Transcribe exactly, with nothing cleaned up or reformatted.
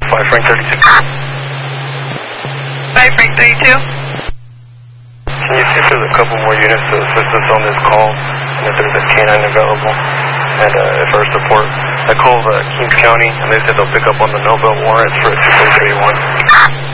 five Frank thirty-two. five Frank thirty-two. Can you see if there's a couple more units to assist us on this call, and if there's a canine available, and uh, for support? I called uh, Kings County, and they said they'll pick up on the Nobel warrants for a two point three one.